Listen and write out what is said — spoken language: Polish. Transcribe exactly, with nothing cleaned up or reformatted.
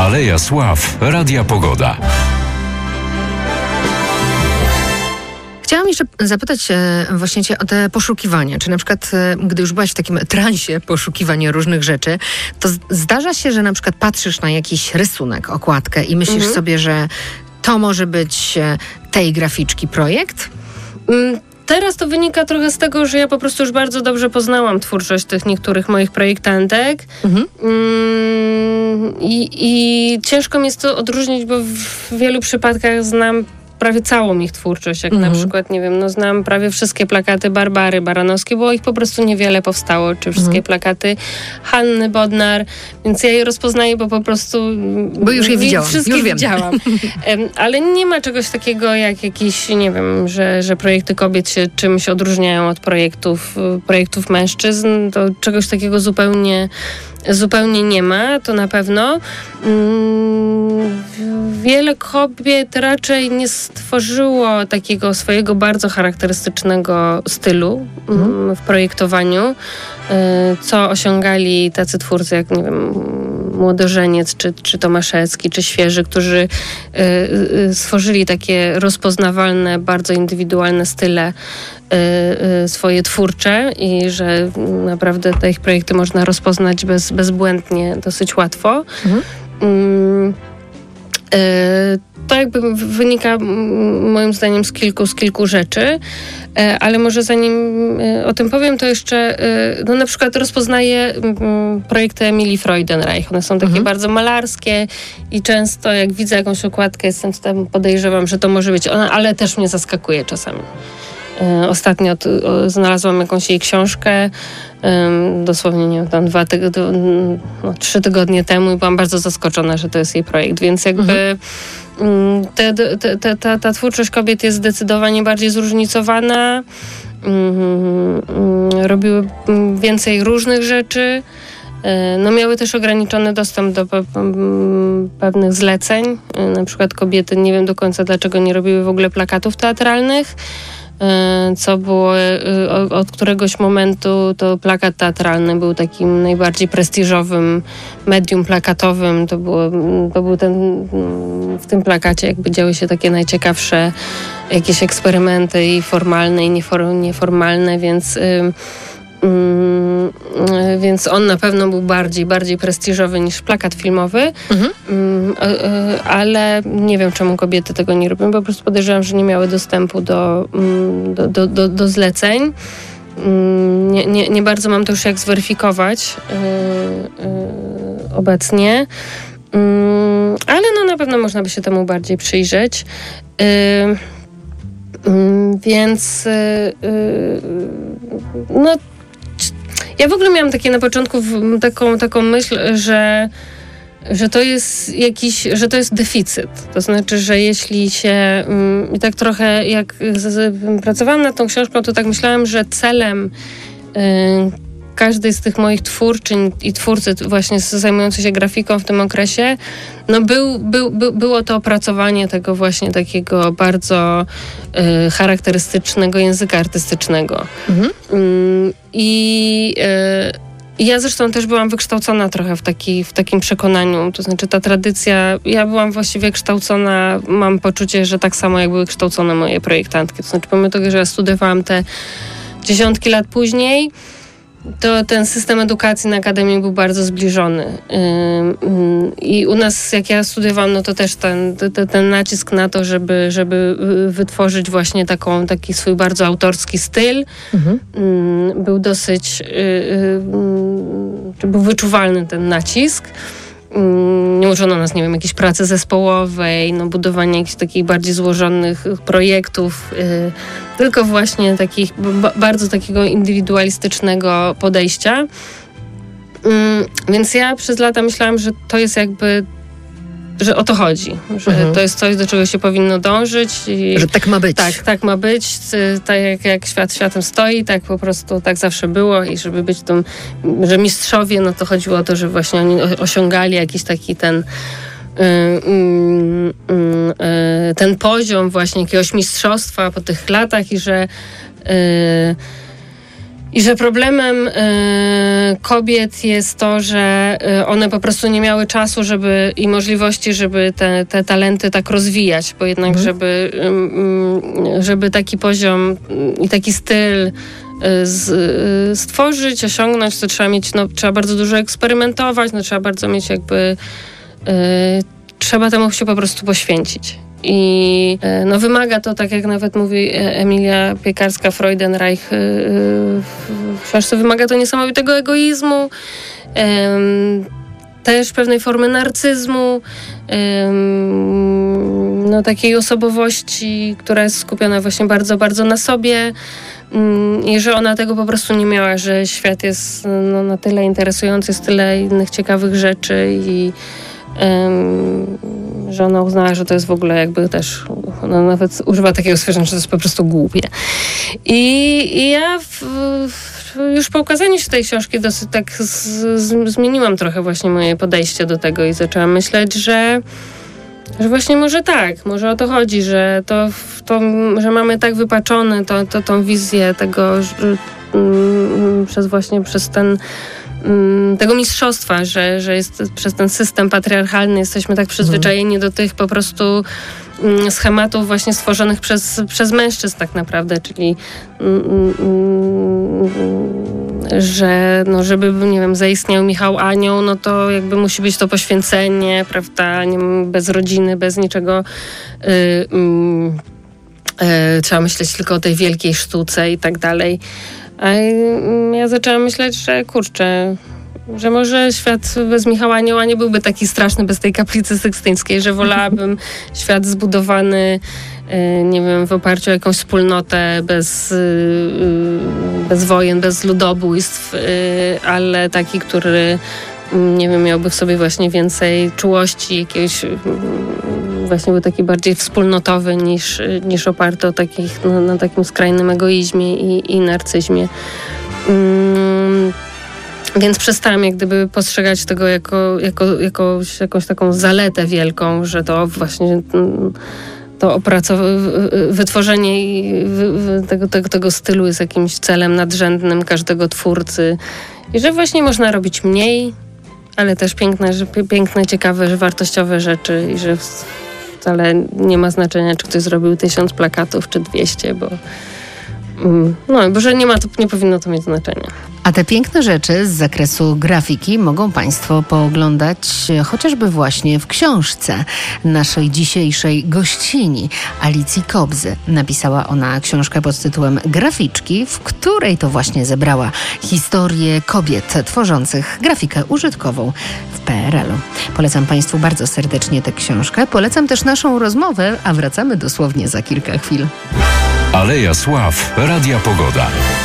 Aleja Sław Radia Pogoda. Chciałam jeszcze zapytać właśnie cię o te poszukiwania. Czy na przykład, gdy już byłaś w takim transie poszukiwania różnych rzeczy, to zdarza się, że na przykład patrzysz na jakiś rysunek, okładkę i myślisz mhm. sobie, że to może być tej graficzki projekt? Mm. Teraz to wynika trochę z tego, że ja po prostu już bardzo dobrze poznałam twórczość tych niektórych moich projektantek. Mhm. Mm, i, I ciężko mi jest to odróżnić, bo w wielu przypadkach znam prawie całą ich twórczość, jak mhm. na przykład, nie wiem, no znam prawie wszystkie plakaty Barbary Baranowskiej, bo ich po prostu niewiele powstało, czy wszystkie mhm. plakaty Hanny Bodnar, więc ja je rozpoznaję, bo po prostu... Bo już je widziałam, wszystkie już wiem. widziałam. Ale nie ma czegoś takiego, jak jakiś, nie wiem, że, że projekty kobiet się czymś odróżniają od projektów, projektów mężczyzn, to czegoś takiego zupełnie Zupełnie nie ma, to na pewno. Wiele kobiet raczej nie stworzyło takiego swojego bardzo charakterystycznego stylu mm. w projektowaniu, co osiągali tacy twórcy jak, nie wiem, Młodożeniec, czy, czy Tomaszewski, czy Świeży, którzy stworzyli takie rozpoznawalne, bardzo indywidualne style swoje twórcze i że naprawdę te ich projekty można rozpoznać bez, bezbłędnie, dosyć łatwo. Mhm. To jakby wynika moim zdaniem z kilku, z kilku rzeczy, ale może zanim o tym powiem, to jeszcze no na przykład rozpoznaję projekty Emilii Freudenreich. One są takie mhm. bardzo malarskie i często jak widzę jakąś okładkę, jestem tam, podejrzewam, że to może być ona, ale też mnie zaskakuje czasami. Ostatnio t, o, znalazłam jakąś jej książkę, um, dosłownie nie wiem, tam dwa tygodnie, no, trzy tygodnie temu i byłam bardzo zaskoczona, że to jest jej projekt, więc jakby mhm. te, te, te, ta, ta twórczość kobiet jest zdecydowanie bardziej zróżnicowana, um, um, robiły więcej różnych rzeczy, no miały też ograniczony dostęp do pe- pewnych zleceń, na przykład kobiety, nie wiem do końca dlaczego nie robiły w ogóle plakatów teatralnych, co było od któregoś momentu to plakat teatralny był takim najbardziej prestiżowym medium plakatowym. To, było, to był ten, w tym plakacie jakby działy się takie najciekawsze jakieś eksperymenty i formalne i nieformalne, więc Mm, więc on na pewno był bardziej, bardziej prestiżowy niż plakat filmowy, mhm. mm, ale nie wiem, czemu kobiety tego nie robią, po prostu podejrzewam, że nie miały dostępu do, do, do, do, do zleceń. Nie, nie, nie bardzo mam to już jak zweryfikować yy, yy, obecnie, yy, ale no na pewno można by się temu bardziej przyjrzeć. Yy, yy, więc yy, yy, no ja w ogóle miałam takie na początku w, taką, taką myśl, że, że to jest jakiś, że to jest deficyt. To znaczy, że jeśli się i tak trochę jak z, z, pracowałam nad tą książką, to tak myślałam, że celem y, każdej z tych moich twórczyń i twórcy właśnie zajmujących się grafiką w tym okresie, no był, był, był, było to opracowanie tego właśnie takiego bardzo y, charakterystycznego języka artystycznego. Mhm. Y, I y, ja zresztą też byłam wykształcona trochę w, taki, w takim przekonaniu, to znaczy ta tradycja, ja byłam właściwie kształcona, mam poczucie, że tak samo jak były kształcone moje projektantki, to znaczy pomimo tego, że ja studiowałam te dziesiątki lat później, to ten system edukacji na Akademii był bardzo zbliżony. I u nas, jak ja studiowałam, no to też ten, ten, ten nacisk na to, żeby, żeby wytworzyć właśnie taką, taki swój bardzo autorski styl, mhm. był dosyć, był wyczuwalny ten nacisk. Nie uczono nas, nie wiem, jakiejś pracy zespołowej, no, budowania jakichś takich bardziej złożonych projektów, yy, tylko właśnie takich, b- bardzo takiego indywidualistycznego podejścia. Yy, więc ja przez lata myślałam, że to jest jakby, że o to chodzi, że mhm. to jest coś, do czego się powinno dążyć. I że tak ma być. Tak, tak ma być. Tak jak, jak świat światem stoi, tak po prostu tak zawsze było i żeby być tym, że mistrzowie, no to chodziło o to, że właśnie oni osiągali jakiś taki ten ten poziom właśnie jakiegoś mistrzostwa po tych latach i że I że problemem y, kobiet jest to, że y, one po prostu nie miały czasu żeby i możliwości, żeby te, te talenty tak rozwijać, bo jednak, mhm. żeby, y, y, żeby taki poziom i taki styl Z, y, stworzyć, osiągnąć, to trzeba mieć, no, trzeba bardzo dużo eksperymentować, no, trzeba bardzo mieć jakby, y, trzeba temu się po prostu poświęcić. I y, no, wymaga to, tak jak nawet mówi Emilia Piekarska-Freudenreich, y, y, w książce, wymaga to niesamowitego egoizmu, y, też pewnej formy narcyzmu, y, no, takiej osobowości, która jest skupiona właśnie bardzo, bardzo na sobie. I że ona tego po prostu nie miała, że świat jest no, na tyle interesujący, jest tyle innych ciekawych rzeczy i um, że ona uznała, że to jest w ogóle jakby też, ona nawet używa takiego stwierdzenia, że to jest po prostu głupie. I, i ja w, w, już po ukazaniu się tej książki dosyć tak z, z, zmieniłam trochę właśnie moje podejście do tego i zaczęłam myśleć, że Że właśnie może tak, może o to chodzi, że to, to że mamy tak wypaczone to, to, tą wizję tego że, mm, przez właśnie przez ten mm, tego mistrzostwa, że, że jest przez ten system patriarchalny jesteśmy tak przyzwyczajeni do tych po prostu mm, schematów właśnie stworzonych przez, przez mężczyzn tak naprawdę, czyli mm, mm, że no, żeby, nie wiem, zaistniał Michał Anioł, no to jakby musi być to poświęcenie, prawda, nie, bez rodziny, bez niczego. Yy, yy, yy, trzeba myśleć tylko o tej wielkiej sztuce i tak dalej. A yy, ja zaczęłam myśleć, że kurczę, że może świat bez Michała Anioła nie byłby taki straszny bez tej kaplicy sykstyńskiej, że wolałabym świat zbudowany nie wiem, w oparciu o jakąś wspólnotę, bez, bez wojen, bez ludobójstw, ale taki, który nie wiem, miałby w sobie właśnie więcej czułości, jakiegoś właśnie był taki bardziej wspólnotowy niż, niż oparty o takich, no, na takim skrajnym egoizmie i, i narcyzmie. Um, Więc przestałam jak gdyby postrzegać tego jako, jako, jako jakąś taką zaletę wielką, że to właśnie to opracow- wytworzenie tego, tego, tego stylu jest jakimś celem nadrzędnym każdego twórcy i że właśnie można robić mniej, ale też piękne, piękne ciekawe, wartościowe rzeczy i że wcale nie ma znaczenia, czy ktoś zrobił tysiąc plakatów, czy dwieście, bo no, bo że nie ma to, nie powinno to mieć znaczenia. A te piękne rzeczy z zakresu grafiki mogą Państwo pooglądać chociażby właśnie w książce naszej dzisiejszej gościni, Alicji Kobzy. Napisała ona książkę pod tytułem Graficzki, w której to właśnie zebrała historię kobiet tworzących grafikę użytkową w P R L u. Polecam Państwu bardzo serdecznie tę książkę. Polecam też naszą rozmowę, a wracamy dosłownie za kilka chwil. Aleja Sław, Radia Pogoda.